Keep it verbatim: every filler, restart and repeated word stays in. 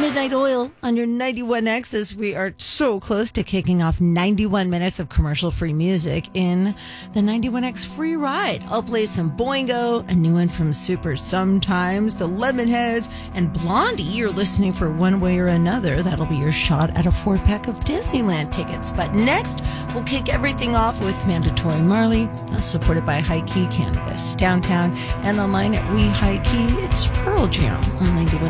Midnight Oil on your ninety-one X as we are so close to kicking off ninety-one minutes of commercial-free music in the ninety-one X free ride. I'll play some Boingo, a new one from Super Sometimes, the Lemonheads, and Blondie. You're listening for One Way or Another. That'll be your shot at a four-pack of Disneyland tickets. But next, we'll kick everything off with Mandatory Marley, supported by High Key Cannabis. Downtown and online at We High Key, it's Pearl Jam on ninety-one